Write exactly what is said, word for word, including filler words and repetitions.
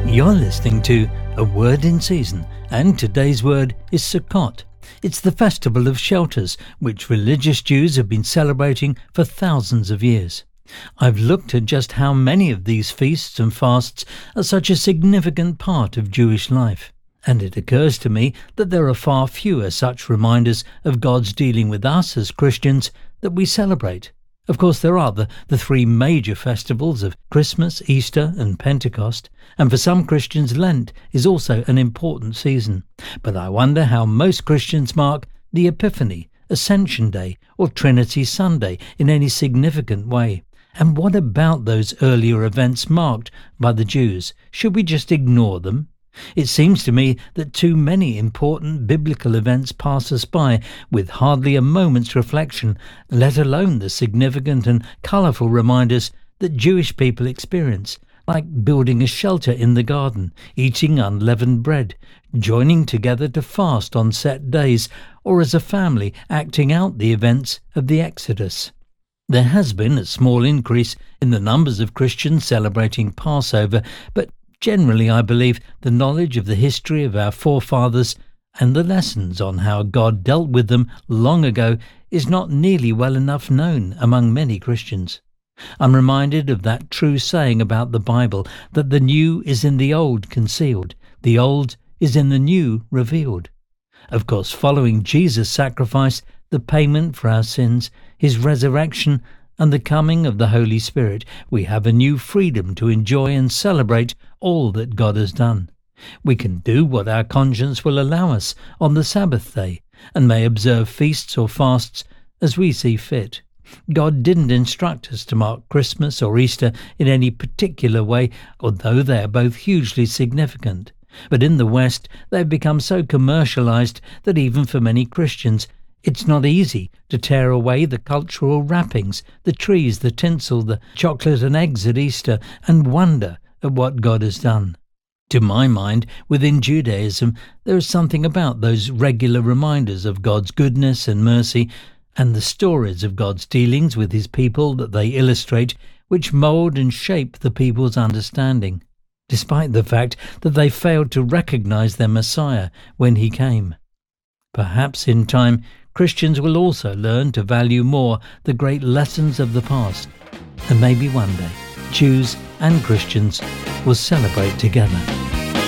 You're listening to A Word in Season, and today's word is Sukkot. It's the festival of shelters, which religious Jews have been celebrating for thousands of years. I've looked at just how many of these feasts and fasts are such a significant part of Jewish life, and it occurs to me that there are far fewer such reminders of God's dealing with us as Christians that we celebrate. Of course, there are the, the three major festivals of Christmas, Easter and Pentecost, and for some Christians Lent is also an important season. But I wonder how most Christians mark the Epiphany, Ascension Day or Trinity Sunday in any significant way. And what about those earlier events marked by the Jews? Should we just ignore them? It seems to me that too many important biblical events pass us by with hardly a moment's reflection, let alone the significant and colourful reminders that Jewish people experience, like building a shelter in the garden, eating unleavened bread, joining together to fast on set days, or as a family acting out the events of the Exodus. There has been a small increase in the numbers of Christians celebrating Passover, but generally, I believe the knowledge of the history of our forefathers and the lessons on how God dealt with them long ago is not nearly well enough known among many Christians. I'm reminded of that true saying about the Bible, that the new is in the old concealed, the old is in the new revealed. Of course, following Jesus' sacrifice, the payment for our sins, his resurrection, and the coming of the Holy Spirit, we have a new freedom to enjoy and celebrate all that God has done. We can do what our conscience will allow us on the Sabbath day, and may observe feasts or fasts as we see fit. God didn't instruct us to mark Christmas or Easter in any particular way, although they are both hugely significant. But in the West, they've become so commercialized that even for many Christians, it's not easy to tear away the cultural wrappings, the trees, the tinsel, the chocolate and eggs at Easter, and wonder at what God has done. To my mind, within Judaism, there is something about those regular reminders of God's goodness and mercy, and the stories of God's dealings with his people that they illustrate, which mould and shape the people's understanding, despite the fact that they failed to recognize their Messiah when he came. Perhaps in time, Christians will also learn to value more the great lessons of the past, and maybe one day Jews and Christians will celebrate together.